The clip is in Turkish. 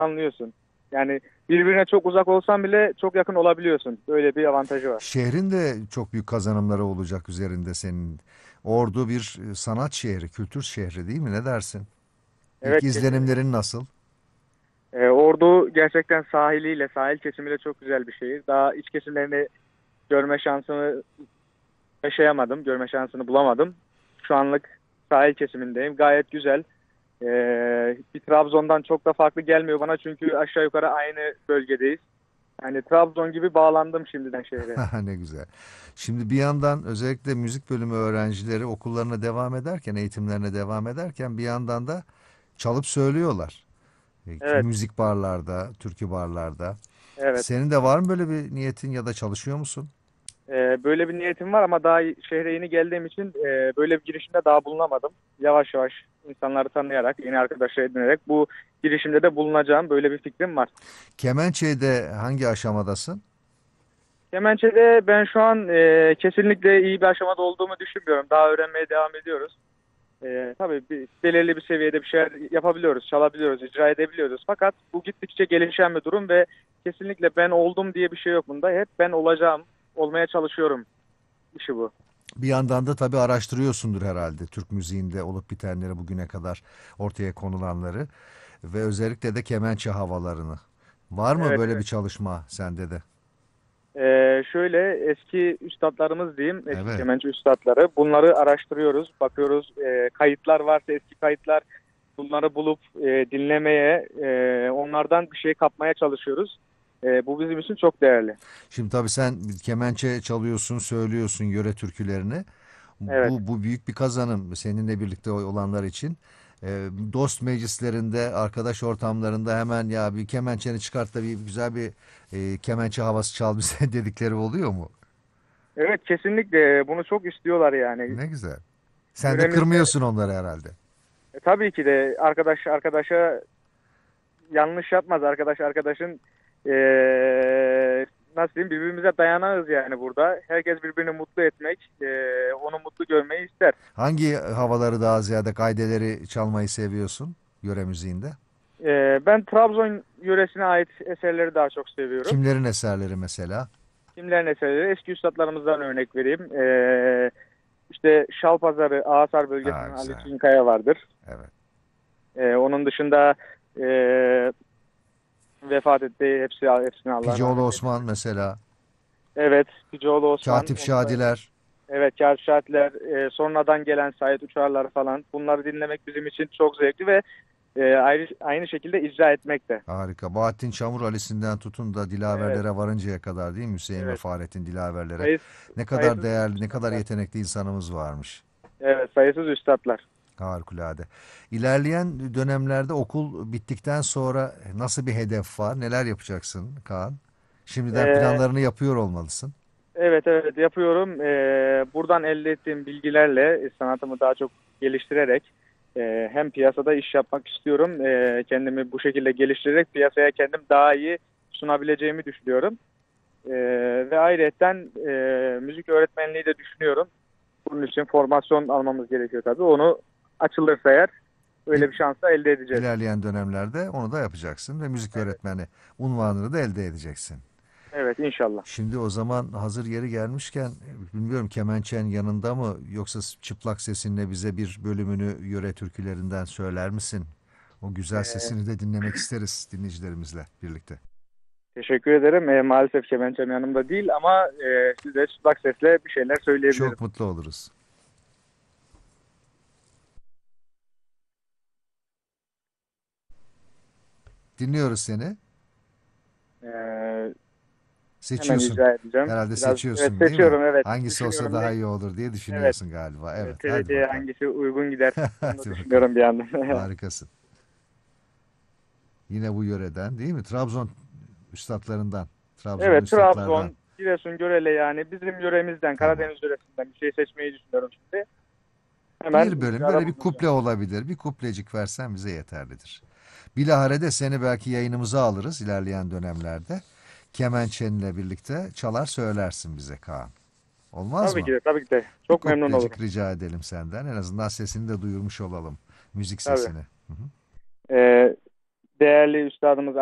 anlıyorsun. Yani birbirine çok uzak olsan bile çok yakın olabiliyorsun. Böyle bir avantajı var. Şehrin de çok büyük kazanımları olacak üzerinde senin. Ordu bir sanat şehri, kültür şehri değil mi? Ne dersin? İlk Evet, kesinlikle. izlenimlerin nasıl? Ordu gerçekten sahiliyle, sahil kesimiyle çok güzel bir şehir. Daha iç kesimlerini görme şansını yaşayamadım, görme şansını bulamadım. Şu anlık sahil kesimindeyim. Gayet güzel. Bir Trabzon'dan çok da farklı gelmiyor bana çünkü aşağı yukarı aynı bölgedeyiz. Yani Trabzon gibi bağlandım şimdiden şehre. Ne güzel. Şimdi bir yandan özellikle müzik bölümü öğrencileri okullarına devam ederken, eğitimlerine devam ederken bir yandan da çalıp söylüyorlar. Evet, Müzik barlarda, türkü barlarda. evet. Senin de var mı böyle bir niyetin ya da çalışıyor musun? Böyle bir niyetim var ama daha şehre yeni geldiğim için böyle bir girişimde daha bulunamadım. Yavaş yavaş insanları tanıyarak, yeni arkadaşlar edinerek bu girişimde de bulunacağım. Böyle bir fikrim var. Kemençe'de hangi aşamadasın? Kemençe'de ben şu an kesinlikle iyi bir aşamada olduğumu düşünmüyorum. Daha öğrenmeye devam ediyoruz. Tabii belirli bir seviyede bir şeyler yapabiliyoruz, çalabiliyoruz, icra edebiliyoruz. Fakat bu gittikçe gelişen bir durum ve kesinlikle ben oldum diye bir şey yok bunda. Hep ben olacağım, olmaya çalışıyorum işi bu. Bir yandan da tabii araştırıyorsundur herhalde Türk müziğinde olup bitenleri bugüne kadar ortaya konulanları ve özellikle de kemençe havalarını. Var mı Evet, böyle bir evet. çalışma sende de? Şöyle eski üstadlarımız diyeyim, eski Evet. kemençe üstadları. Bunları araştırıyoruz, bakıyoruz. Kayıtlar varsa eski kayıtlar bunları bulup dinlemeye, onlardan bir şey kapmaya çalışıyoruz. Bu bizim için çok değerli. Şimdi tabii sen kemençe çalıyorsun, söylüyorsun yöre türkülerini. Evet. Bu büyük bir kazanım seninle birlikte olanlar için. Dost meclislerinde, arkadaş ortamlarında hemen ya bir kemençeni çıkart da bir güzel bir kemençe havası çal bize dedikleri oluyor mu? Evet, kesinlikle bunu çok istiyorlar yani. Ne güzel. Sen de Yöremizde kırmıyorsun onları herhalde. tabii ki de arkadaş arkadaşa yanlış yapmaz. Arkadaş arkadaşın e, nasıl diyeyim birbirimize dayanağız yani burada. Herkes birbirini mutlu etmek, onu mutlu görmeyi ister. Hangi havaları daha ziyade kaydeleri çalmayı seviyorsun yöre müziğinde? Ben Trabzon yöresine ait eserleri daha çok seviyorum. Kimlerin eserleri mesela? Kimlerin eserleri? Eski üstadlarımızdan örnek vereyim. İşte Şalpazarı, Ağasar Aa, bölgesinden Ali güzel. Çinkaya vardır. Evet. Onun dışında e, vefat etti. Hepsine Allah Picoğlu rahmet Osman eylesin. mesela. Evet, Hicioğlu Osman. Katip Şadiler. Evet, Kâr Şartler, sonradan gelen Sait Uçarlar falan. Bunları dinlemek bizim için çok zevkli ve aynı şekilde icra etmek de. Harika. Bahattin Çamur Ali'sinden tutun da Evet, Dilaverlere varıncaya kadar değil mi? Hüseyin ve evet. Fahrettin Dilaverlere. Sayıs, Ne kadar sayısız değerli, ne kadar üstadlar. yetenekli insanımız varmış. Evet, sayısız üstadlar. Harikulade. İlerleyen dönemlerde okul bittikten sonra nasıl bir hedef var? Neler yapacaksın Kaan? Şimdiden E, planlarını yapıyor olmalısın. evet, evet yapıyorum. Buradan elde ettiğim bilgilerle sanatımı daha çok geliştirerek hem piyasada iş yapmak istiyorum. Kendimi bu şekilde geliştirerek piyasaya kendim daha iyi sunabileceğimi düşünüyorum. Ve ayrıyetten müzik öğretmenliği de düşünüyorum. Bunun için formasyon almamız gerekiyor tabii. Onu açılırsa eğer İl- öyle bir şansı elde edeceğiz. İlerleyen dönemlerde onu da yapacaksın ve müzik Evet. öğretmeni unvanını da elde edeceksin. Evet, inşallah. Şimdi o zaman hazır yeri gelmişken bilmiyorum kemençen yanında mı yoksa çıplak sesinle bize bir bölümünü yöre türkülerinden söyler misin? O güzel Ee, sesini de dinlemek isteriz dinleyicilerimizle birlikte. Teşekkür ederim. Maalesef kemençem yanımda değil ama size çıplak sesle bir şeyler söyleyebilirim. Çok mutlu oluruz. Dinliyoruz seni. Ee, Hemen Seçiyorsun. icra edeceğim. Herhalde Biraz evet seçiyorsun değil mi? seçiyorum, evet. Hangisi olsa Düşünüyorum daha ne? iyi olur diye Evet. düşünüyorsun galiba. Evet, Evet, hadi TRT'ye bakalım. hangisi uygun gider? Onu da Hadi bakalım. düşünüyorum bir yandan. Harikasın. Yine bu yöreden değil mi? Trabzon üstadlarından. Trabzonlu Evet, üstadlardan. Trabzon, Giresun, Görele yani bizim yöremizden, Tamam. Karadeniz yöresinden bir şey seçmeyi düşünüyorum şimdi. Hemen Bir bölüm icrada böyle bir bulunacağım. kuple olabilir. Bir kuplecik versen bize yeterlidir. Bilahare de seni belki yayınımıza alırız ilerleyen dönemlerde. Kemençenle birlikte çalar söylersin bize Kaan. Olmaz Tabii ki mı? de, tabii ki de. Bir Çok memnun kuplecik olurum. rica edelim senden. En azından sesini de duyurmuş olalım. Müzik Tabii. sesini. Hı hı. Ee, değerli üstadımız